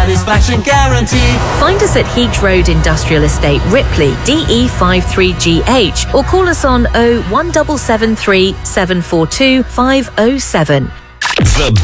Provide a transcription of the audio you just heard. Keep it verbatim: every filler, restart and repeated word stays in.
satisfaction guarantee. Find us at Heath Road Industrial Estate, Ripley, D E five three G H, or call us on oh one seven seven three seven four two five oh seven. The